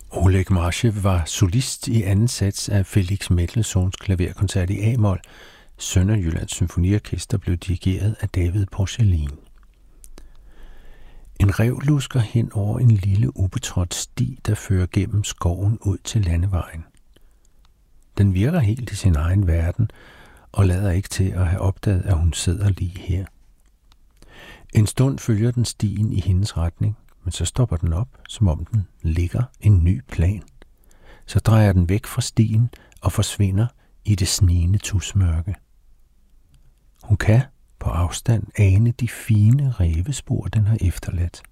Oleg Marshev var solist i anden sats af Felix Mendelssohns klaverkoncert i A-mol. Sønderjyllands Symfoniorkester blev dirigeret af David Porcellin. En ræv lusker hen over en lille ubetrådt sti, der fører gennem skoven ud til landevejen. Den virker helt i sin egen verden og lader ikke til at have opdaget, at hun sidder lige her. En stund følger den stien i hendes retning, men så stopper den op, som om den ligger en ny plan. Så drejer den væk fra stien og forsvinder i det snigende tusmørke. Hun kan på afstand ane de fine rævespor, den har efterladt.